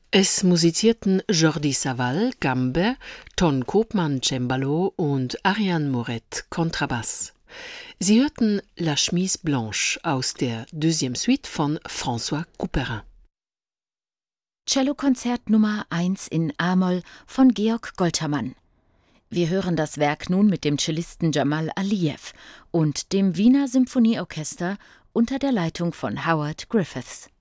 Es musizierten Jordi Savall, Gambe, Ton Koopman, Cembalo und Ariane Moret, Kontrabass. Sie hörten La Chemise Blanche aus der Deuxième Suite von François Couperin. Cellokonzert Nummer 1 in a-Moll von Georg Goltermann. Wir hören das Werk nun mit dem Cellisten Jamal Aliyev und dem Wiener Symphonieorchester unter der Leitung von Howard Griffiths.